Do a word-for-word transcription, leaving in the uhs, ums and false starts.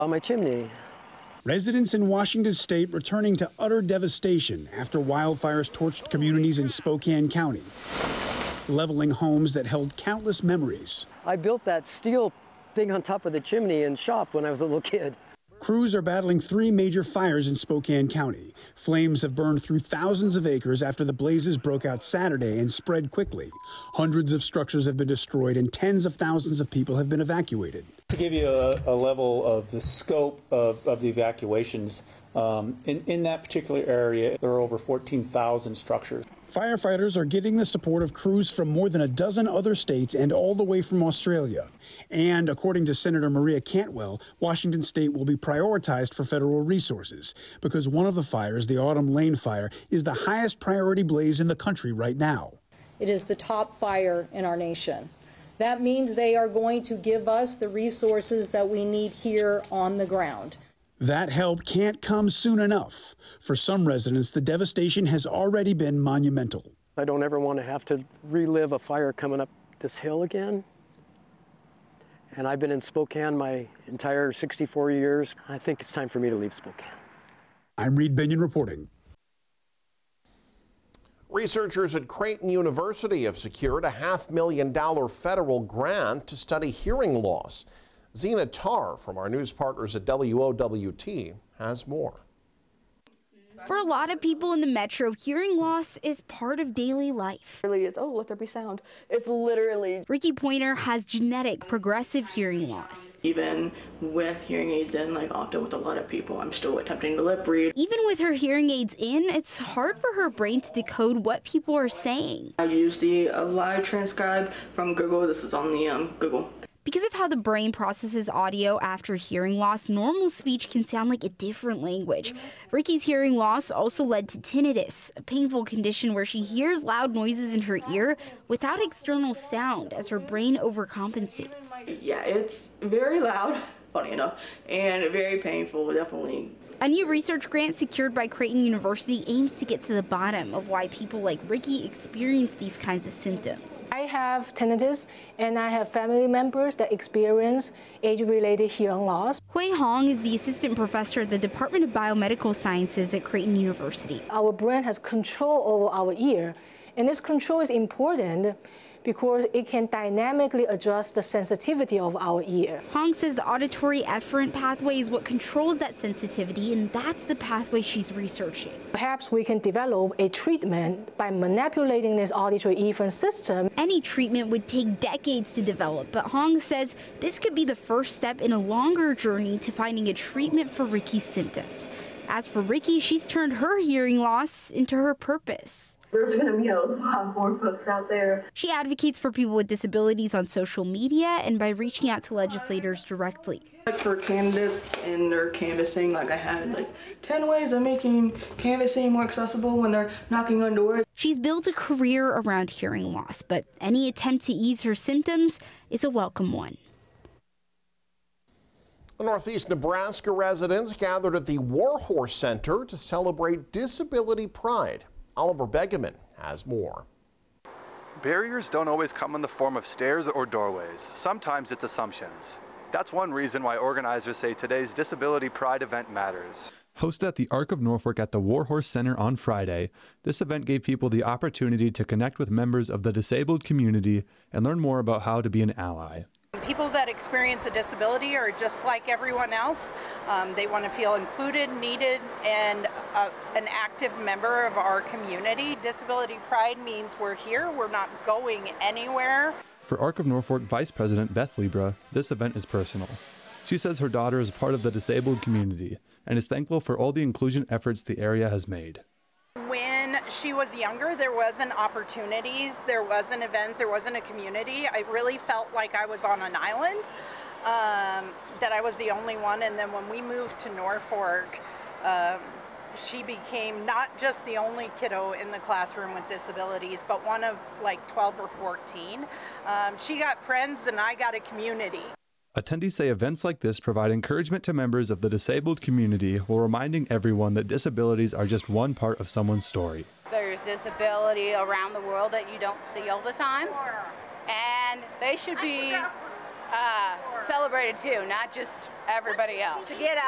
On my chimney. Residents in Washington state returning to utter devastation after wildfires torched communities in Spokane County, leveling homes that held countless memories. I built that steel thing on top of the chimney and shop when I was a little kid. Crews are battling three major fires in Spokane County. Flames have burned through thousands of acres after the blazes broke out Saturday and spread quickly. Hundreds of structures have been destroyed and tens of thousands of people have been evacuated. To give you a, a level of the scope of, of the evacuations, um, in, in that particular area, there are over fourteen thousand structures. Firefighters are getting the support of crews from more than a dozen other states and all the way from Australia. And according to Senator Maria Cantwell, Washington state will be prioritized for federal resources because one of the fires, the Autumn Lane fire, is the highest priority blaze in the country right now. It is the top fire in our nation. That means they are going to give us the resources that we need here on the ground. That help can't come soon enough. For some residents, the devastation has already been monumental. I don't ever want to have to relive a fire coming up this hill again. And I've been in Spokane my entire sixty-four years. I think it's time for me to leave Spokane. I'm Reed Binion reporting. Researchers at Creighton University have secured a half million dollar federal grant to study hearing loss. Zena Tarr from our news partners at W O W T has more. For a lot of people in the metro, hearing loss is part of daily life. Really is, oh, let there be sound. It's literally. Ricky Pointer has genetic progressive hearing loss. Even with hearing aids in, like often with a lot of people, I'm still attempting to lip read. Even with her hearing aids in, it's hard for her brain to decode what people are saying. I use the uh, live transcribe from Google. This is on the um, Google. Because of how the brain processes audio after hearing loss, normal speech can sound like a different language. Ricky's hearing loss also led to tinnitus, a painful condition where she hears loud noises in her ear without external sound as her brain overcompensates. Yeah, it's very loud, funny enough, and very painful, definitely. A new research grant secured by Creighton University aims to get to the bottom of why people like Ricky experience these kinds of symptoms. I have tinnitus, and I have family members that experience age-related hearing loss. Hui Hong is the assistant professor at the Department of Biomedical Sciences at Creighton University. Our brain has control over our ear, and this control is important because it can dynamically adjust the sensitivity of our ear. Hong says the auditory efferent pathway is what controls that sensitivity, and that's the pathway she's researching. Perhaps we can develop a treatment by manipulating this auditory efferent system. Any treatment would take decades to develop, but Hong says this could be the first step in a longer journey to finding a treatment for Ricky's symptoms. As for Ricky, she's turned her hearing loss into her purpose. There's going to be a lot more books out there. She advocates for people with disabilities on social media and by reaching out to legislators directly. Like for candidates and their canvassing, like I had like ten ways of making canvassing more accessible when they're knocking on doors. She's built a career around hearing loss, but any attempt to ease her symptoms is a welcome one. Northeast Nebraska residents gathered at the Warhorse Center to celebrate Disability Pride. Oliver Begeman has more. Barriers don't always come in the form of stairs or doorways. Sometimes it's assumptions. That's one reason why organizers say today's Disability Pride event matters. Hosted at the Arc of Norfolk at the Warhorse Center on Friday, this event gave people the opportunity to connect with members of the disabled community and learn more about how to be an ally. People that experience a disability are just like everyone else. Um, they want to feel included, needed, and uh, an active member of our community. Disability Pride means we're here, we're not going anywhere. For Arc of Norfolk Vice President Beth Libra, this event is personal. She says her daughter is part of the disabled community and is thankful for all the inclusion efforts the area has made. When she was younger, there wasn't opportunities, there wasn't events, there wasn't a community. I really felt like I was on an island, um, that I was the only one. And then when we moved to Norfolk, um, she became not just the only kiddo in the classroom with disabilities, but one of like twelve or fourteen. Um, she got friends and I got a community. Attendees say events like this provide encouragement to members of the disabled community while reminding everyone that disabilities are just one part of someone's story. There's disability around the world that you don't see all the time, and they should be uh, celebrated too, not just everybody else. To get out.